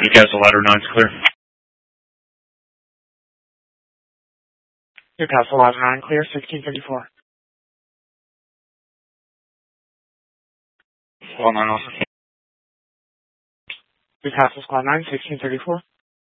Newcastle Ladder 9's clear. Newcastle Ladder 9 clear, 1634. Squad 9 also. Newcastle Squad 9, 1634.